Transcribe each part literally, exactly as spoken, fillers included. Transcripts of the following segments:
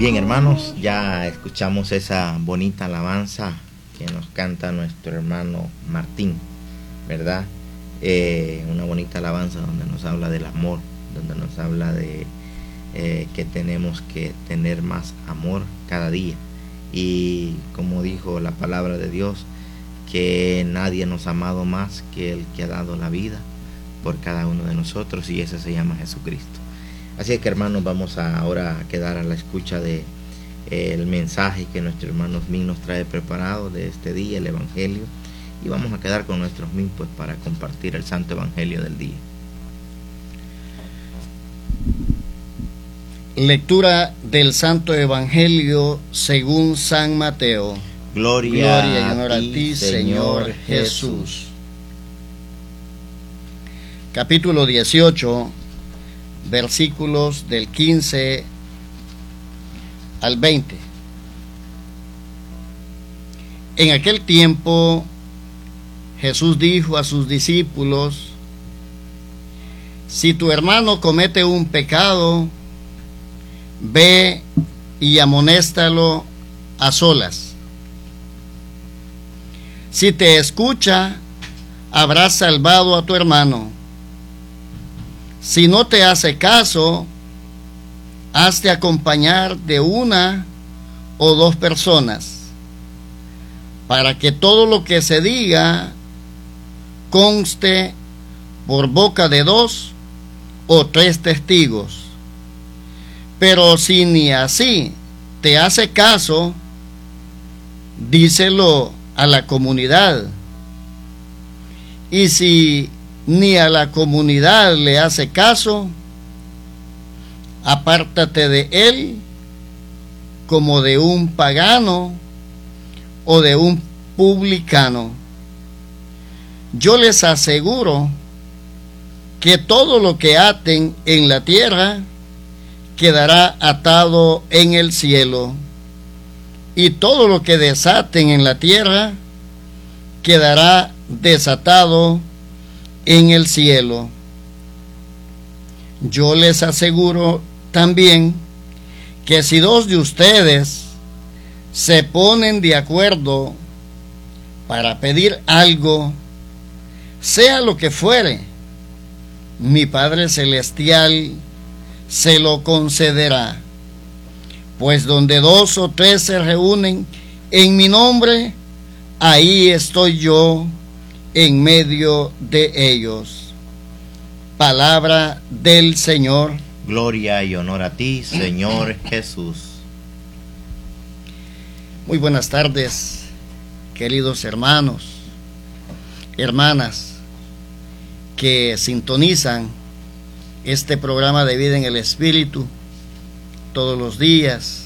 Bien, hermanos, ya escuchamos esa bonita alabanza que nos canta nuestro hermano Martín, ¿verdad? Eh, una bonita alabanza donde nos habla del amor, donde nos habla de eh, que tenemos que tener más amor cada día. Y como dijo la palabra de Dios, que nadie nos ha amado más que el que ha dado la vida por cada uno de nosotros, y ese se llama Jesucristo. Así que, hermanos, vamos a ahora a quedar a la escucha de eh, el mensaje que nuestro hermano Osmin nos trae preparado de este día, el Evangelio, y vamos a quedar con nuestros Osmin pues para compartir el Santo Evangelio del día. Lectura del Santo Evangelio según San Mateo. Gloria, Gloria y honor a a ti, ti, Señor Señor Jesús. Jesús. Capítulo dieciocho, versículos del quince al veinte. En aquel tiempo Jesús dijo a sus discípulos: si tu hermano comete un pecado, ve y amonéstalo a solas. Si te escucha, habrás salvado a tu hermano. Si no te hace caso, hazte acompañar de una o dos personas, para que todo lo que se diga conste por boca de dos o tres testigos. Pero si ni así te hace caso, díselo a la comunidad. Y si ni a la comunidad le hace caso, apártate de él como de un pagano o de un publicano. Yo les aseguro que todo lo que aten en la tierra quedará atado en el cielo, y todo lo que desaten en la tierra quedará desatado en el cielo. Yo les aseguro también que si dos de ustedes se ponen de acuerdo para pedir algo, sea lo que fuere, mi Padre Celestial se lo concederá. Pues donde dos o tres se reúnen en mi nombre, ahí estoy yo en medio de ellos. Palabra del Señor. Gloria y honor a ti, Señor Jesús. Muy buenas tardes, queridos hermanos, hermanas que sintonizan este programa de Vida en el Espíritu todos los días.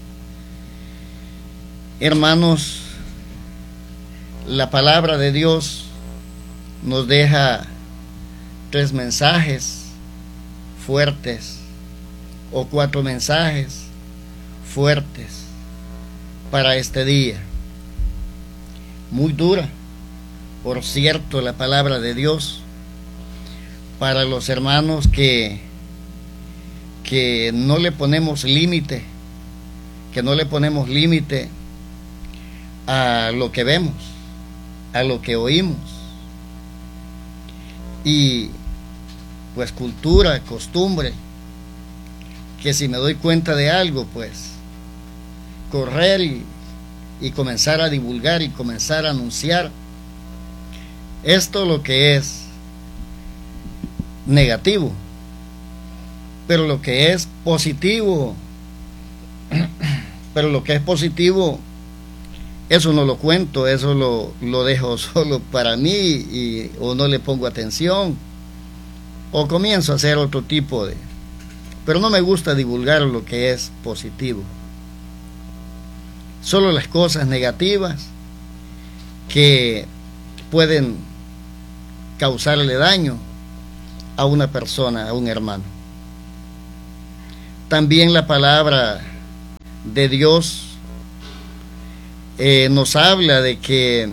Hermanos, la palabra de Dios nos deja tres mensajes fuertes o cuatro mensajes fuertes para este día. Muy dura, por cierto, la palabra de Dios para los hermanos que que no le ponemos límite, que no le ponemos límite a lo que vemos, a lo que oímos. Y pues cultura, costumbre, que si me doy cuenta de algo, pues correr y, y comenzar a divulgar y comenzar a anunciar esto, lo que es negativo. Pero lo que es positivo, pero lo que es positivo, eso no lo cuento, eso lo, lo dejo solo para mí, y, o no le pongo atención, o comienzo a hacer otro tipo de... Pero no me gusta divulgar lo que es positivo. Solo las cosas negativas que pueden causarle daño a una persona, a un hermano. También la palabra de Dios eh, nos habla de que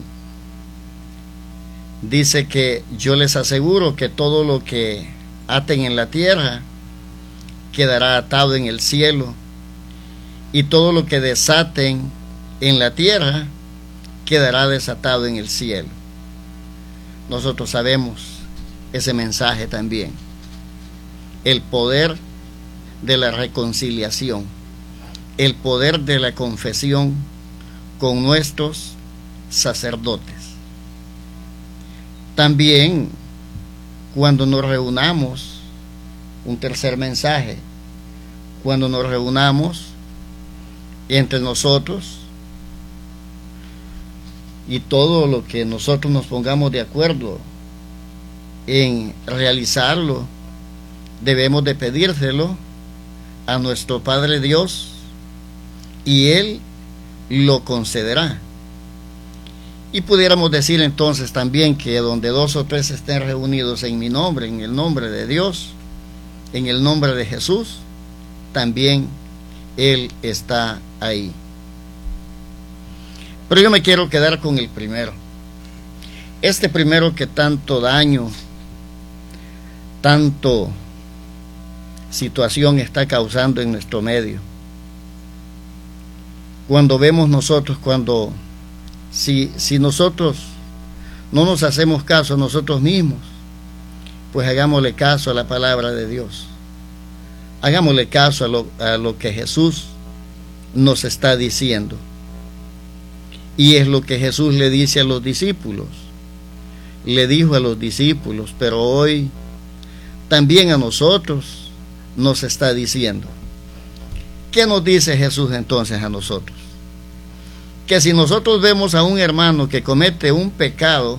dice que yo les aseguro que todo lo que aten en la tierra quedará atado en el cielo, y todo lo que desaten en la tierra quedará desatado en el cielo. Nosotros sabemos ese mensaje también. El poder de la reconciliación, el poder de la confesión con nuestros sacerdotes. También cuando nos reunamos, un tercer mensaje, cuando nos reunamos entre nosotros y todo lo que nosotros nos pongamos de acuerdo en realizarlo, debemos de pedírselo a nuestro Padre Dios y Él lo concederá. Y pudiéramos decir entonces también que donde dos o tres estén reunidos en mi nombre, en el nombre de Dios, en el nombre de Jesús, también Él está ahí. Pero yo me quiero quedar con el primero. Este primero que tanto daño, tanto situación está causando en nuestro medio. Cuando vemos nosotros, cuando si, si nosotros no nos hacemos caso a nosotros mismos, pues hagámosle caso a la palabra de Dios. Hagámosle caso a lo, a lo que Jesús nos está diciendo. Y es lo que Jesús le dice a los discípulos. Le dijo a los discípulos, pero hoy también a nosotros nos está diciendo. ¿Qué nos dice Jesús entonces a nosotros? Que si nosotros vemos a un hermano que comete un pecado,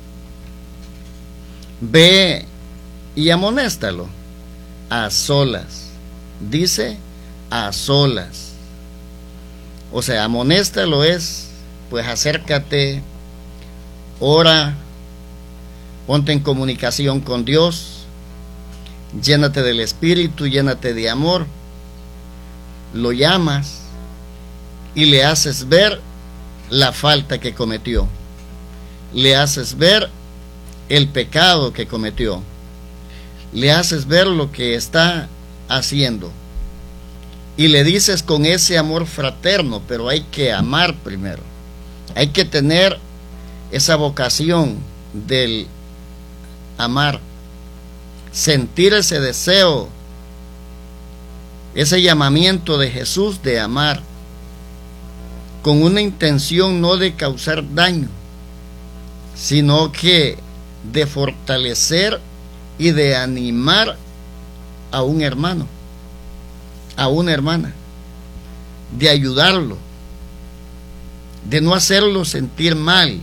ve y amonéstalo a solas. Dice a solas. O sea, amonéstalo es, pues acércate, ora, ponte en comunicación con Dios, llénate del Espíritu, llénate de amor, lo llamas y le haces ver la falta que cometió, le haces ver el pecado que cometió, le haces ver lo que está haciendo y le dices con ese amor fraterno, pero hay que amar primero, hay que tener esa vocación del amar, sentir ese deseo, ese llamamiento de Jesús de amar, con una intención no de causar daño, sino que de fortalecer y de animar a un hermano, a una hermana, de ayudarlo, de no hacerlo sentir mal.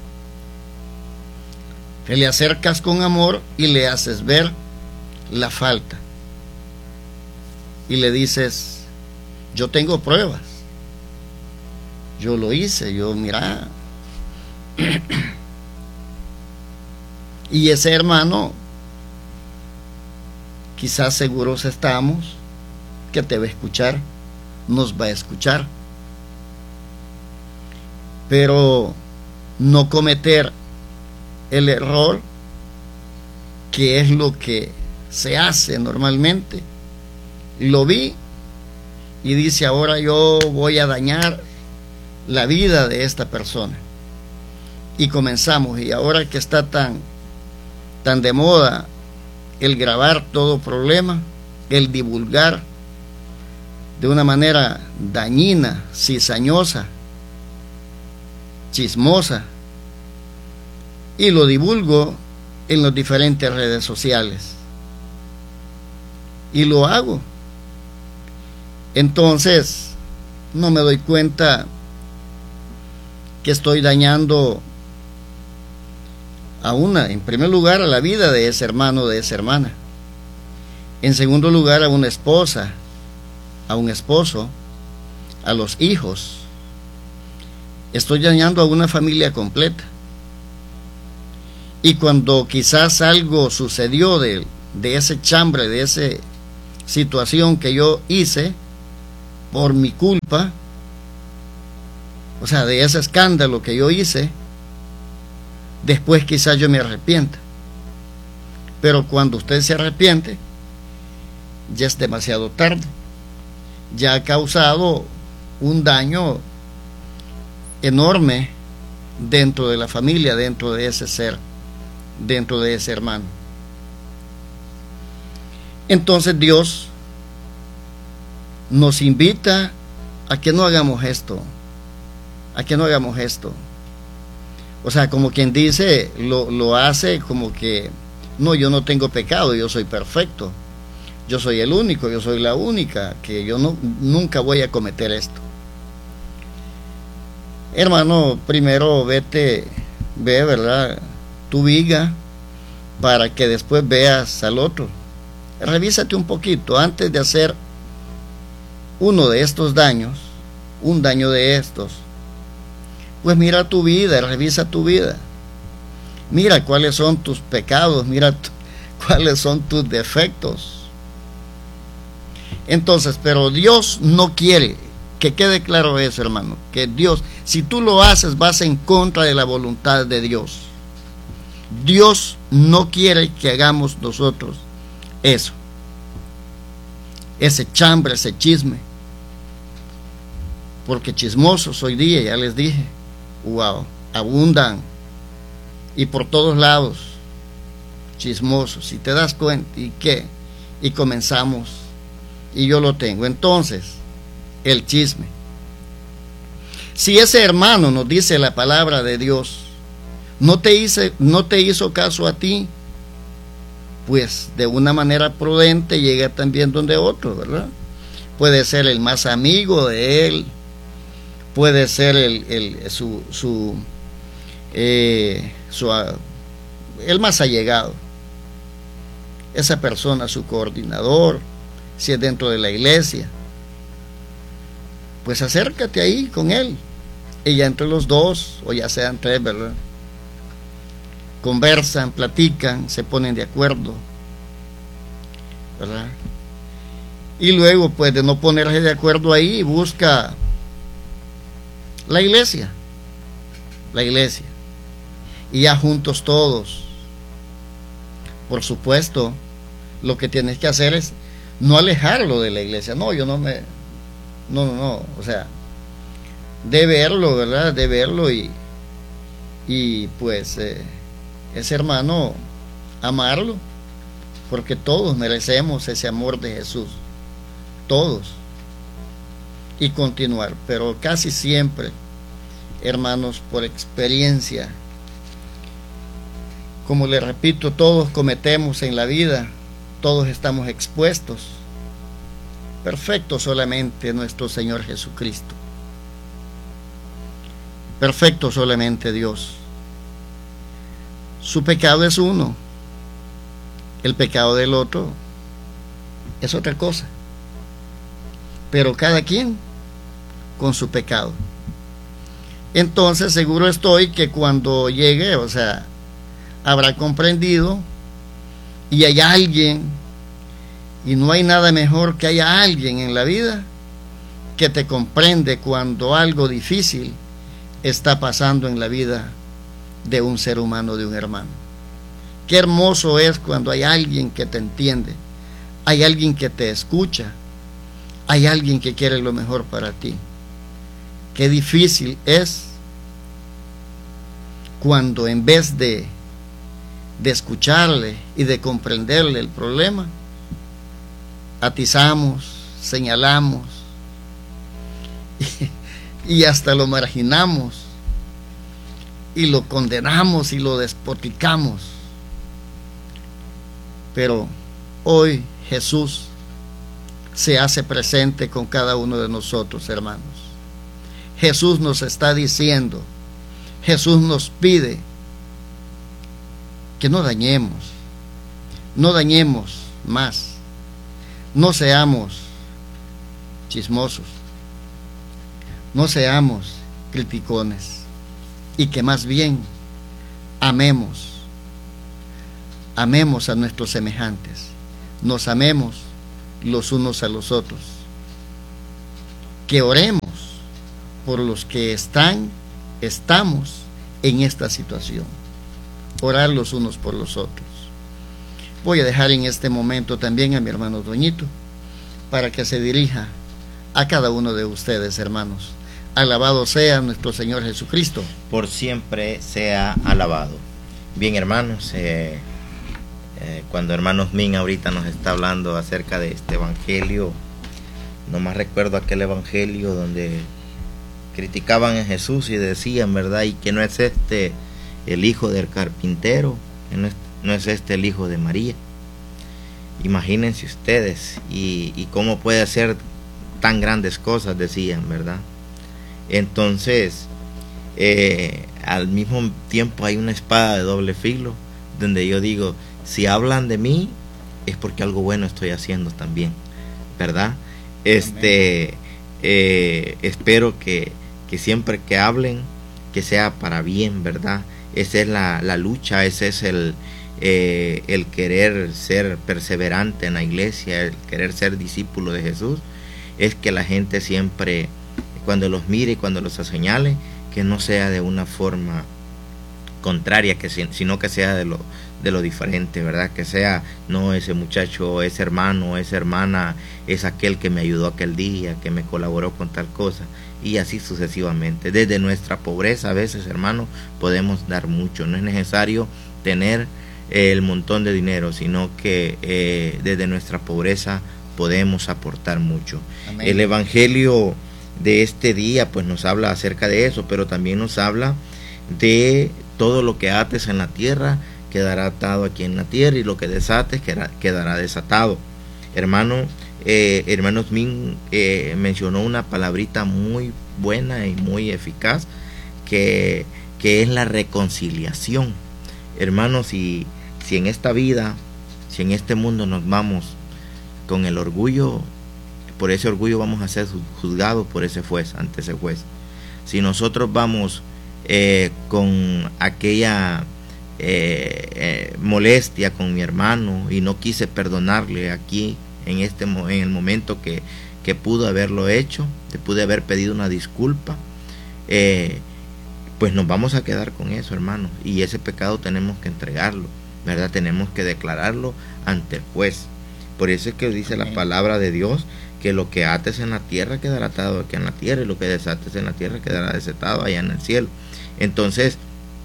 Te le acercas con amor y le haces ver la falta. Y le dices, yo tengo pruebas. Yo lo hice, yo mira. Y ese hermano, quizás seguros estamos que te va a escuchar, nos va a escuchar. Pero no cometer el error, que es lo que se hace normalmente. Lo vi y dice, ahora yo voy a dañar la vida de esta persona. Y comenzamos, y ahora que está tan, tan de moda el grabar todo problema, el divulgar de una manera dañina, cizañosa, chismosa, y lo divulgo en las diferentes redes sociales. Y lo hago. Entonces, no me doy cuenta que estoy dañando a una, en primer lugar, a la vida de ese hermano, de esa hermana. En segundo lugar, a una esposa, a un esposo, a los hijos. Estoy dañando a una familia completa. Y cuando quizás algo sucedió de, de ese chambre, de esa situación que yo hice por mi culpa, o sea, de ese escándalo que yo hice, después quizás yo me arrepienta. Pero cuando usted se arrepiente, ya es demasiado tarde. Ya ha causado un daño enorme dentro de la familia, dentro de ese ser, dentro de ese hermano. Entonces Dios nos invita a que no hagamos esto, a que no hagamos esto. O sea, como quien dice, lo, lo hace como que, no, yo no tengo pecado, yo soy perfecto, yo soy el único, yo soy la única, que yo no, nunca voy a cometer esto. Hermano, primero vete, ve, ¿verdad?, tu viga, para que después veas al otro. Revísate un poquito antes de hacer uno de estos daños, un daño de estos. Pues mira tu vida, revisa tu vida. Mira cuáles son tus pecados, mira tu, cuáles son tus defectos. Entonces, pero Dios no quiere, que quede claro eso, hermano, que Dios, si tú lo haces, vas en contra de la voluntad de Dios. Dios no quiere que hagamos nosotros eso, ese chambre, ese chisme, porque chismosos hoy día, ya les dije, wow, abundan y por todos lados, chismosos, si te das cuenta, ¿y qué? Y comenzamos, y yo lo tengo. Entonces, el chisme, si ese hermano, nos dice la palabra de Dios, no te hizo, no te hizo caso a ti, pues de una manera prudente llega también donde otro, ¿verdad? Puede ser el más amigo de él, puede ser el, el su, su, eh, su el más allegado, esa persona, su coordinador, si es dentro de la iglesia, pues acércate ahí con él, y ya entre los dos, o ya sean tres, ¿verdad?, conversan, platican, se ponen de acuerdo, ¿verdad? Y luego, pues, de no ponerse de acuerdo ahí, busca la iglesia, la iglesia, y ya juntos todos. Por supuesto, lo que tienes que hacer es no alejarlo de la iglesia. No, yo no me, no, no, no, o sea, de verlo, ¿verdad? De verlo y, y pues, eh, ese hermano, amarlo, porque todos merecemos ese amor de Jesús, todos, y continuar. Pero casi siempre, hermanos, por experiencia, como les repito, todos cometemos en la vida, todos estamos expuestos. Perfecto solamente nuestro Señor Jesucristo, perfecto solamente Dios. Su pecado es uno, el pecado del otro es otra cosa, pero cada quien con su pecado. Entonces seguro estoy que cuando llegue, o sea, habrá comprendido, y hay alguien, y no hay nada mejor que haya alguien en la vida que te comprende cuando algo difícil está pasando en la vida de un ser humano, de un hermano. Qué hermoso es cuando hay alguien que te entiende, hay alguien que te escucha, hay alguien que quiere lo mejor para ti. Qué difícil es cuando en vez de, de escucharle y de comprenderle el problema, atizamos, señalamos y, y hasta lo marginamos y lo condenamos y lo despoticamos. Pero hoy Jesús se hace presente con cada uno de nosotros, hermanos. Jesús nos está diciendo, Jesús nos pide que no dañemos, no dañemos más, no seamos chismosos, no seamos criticones, y que más bien amemos, amemos a nuestros semejantes, nos amemos los unos a los otros, que oremos por los que están, estamos en esta situación, orar los unos por los otros. Voy a dejar en este momento también a mi hermano Doñito para que se dirija a cada uno de ustedes, hermanos. Alabado sea nuestro Señor Jesucristo. Por siempre sea alabado. Bien, hermanos, eh, eh, cuando hermanos Min ahorita nos está hablando acerca de este evangelio, nomás recuerdo aquel evangelio donde criticaban a Jesús y decían, ¿verdad? Y que no es este el hijo del carpintero, que no es, no es este el hijo de María. Imagínense ustedes, y, y cómo puede hacer tan grandes cosas, decían, ¿verdad? Entonces, eh, al mismo tiempo hay una espada de doble filo, donde yo digo, si hablan de mí, es porque algo bueno estoy haciendo también, ¿verdad? Este, eh, espero que, que siempre que hablen, que sea para bien, ¿verdad? Esa es la, la lucha, ese es el, eh, el querer ser perseverante en la iglesia, el querer ser discípulo de Jesús, es que la gente siempre, cuando los mire y cuando los señale, que no sea de una forma contraria, que sino que sea de lo, de lo diferente, ¿verdad? Que sea, no, ese muchacho, ese hermano, esa hermana, es aquel que me ayudó aquel día, que me colaboró con tal cosa, y así sucesivamente. Desde nuestra pobreza, a veces, hermanos, podemos dar mucho. No es necesario tener eh, el montón de dinero, sino que eh, desde nuestra pobreza podemos aportar mucho. Amén. El evangelio de este día pues nos habla acerca de eso, pero también nos habla de todo lo que ates en la tierra quedará atado aquí en la tierra, y lo que desates quedará, quedará desatado. Hermano, eh, hermanos Min eh, mencionó una palabrita muy buena y muy eficaz, que, que es la reconciliación. Hermanos, si, si en esta vida, si en este mundo nos vamos con el orgullo, por ese orgullo vamos a ser juzgados por ese juez, ante ese juez. Si nosotros vamos eh, con aquella eh, eh, molestia con mi hermano y no quise perdonarle aquí en este en el momento que, que pudo haberlo hecho, te pude haber pedido una disculpa, eh, pues nos vamos a quedar con eso, hermanos, y ese pecado tenemos que entregarlo, ¿verdad? Tenemos que declararlo ante el juez. Por eso es que dice la palabra de Dios, que lo que ates en la tierra quedará atado aquí en la tierra, y lo que desates en la tierra quedará desatado allá en el cielo. Entonces,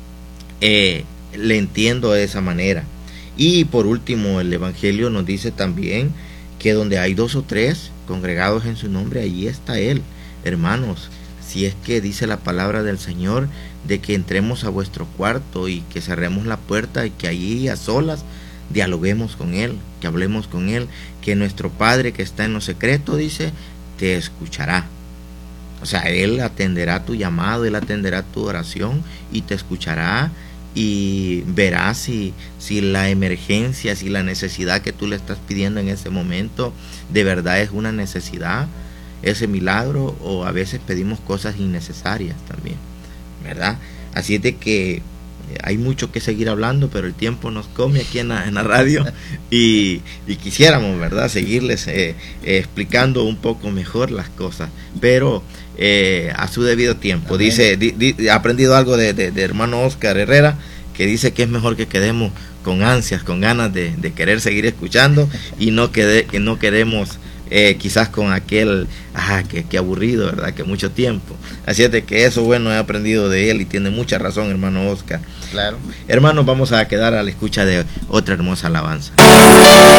eh, le entiendo de esa manera. Y por último, el evangelio nos dice también que donde hay dos o tres congregados en su nombre, allí está Él. Hermanos, si es que dice la palabra del Señor de que entremos a vuestro cuarto y que cerremos la puerta y que allí a solas dialoguemos con Él, que hablemos con Él, que nuestro Padre que está en lo secreto, dice, te escuchará. O sea, Él atenderá tu llamado, Él atenderá tu oración y te escuchará, y verá si, si la emergencia, si la necesidad que tú le estás pidiendo en ese momento de verdad es una necesidad, ese milagro, o a veces pedimos cosas innecesarias también, ¿verdad? Así es de que hay mucho que seguir hablando, pero el tiempo nos come aquí en la, en la radio, y, y quisiéramos, ¿verdad?, seguirles eh, eh, explicando un poco mejor las cosas, pero eh, a su debido tiempo. Amén. Dice, di, di, he aprendido algo de, de, de hermano Oscar Herrera, que dice que es mejor que quedemos con ansias, con ganas de, de querer seguir escuchando, y no que, que no quedemos Eh, quizás con aquel, ah, que, que aburrido, ¿verdad?, que mucho tiempo. Así es de que eso, bueno, he aprendido de él y tiene mucha razón, hermano Oscar. Claro. Hermanos, vamos a quedar a la escucha de otra hermosa alabanza.